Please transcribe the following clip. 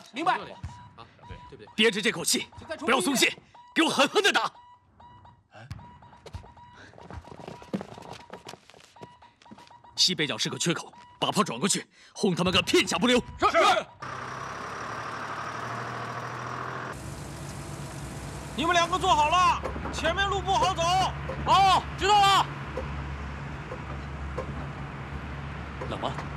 明白。 啊，对， 憋着这口气，不要松懈，给我狠狠的打！西北角是个缺口，把炮转过去，轰他们个片甲不留。 是。 你们2个坐好了，前面路不好走。 好，知道了。 老妈。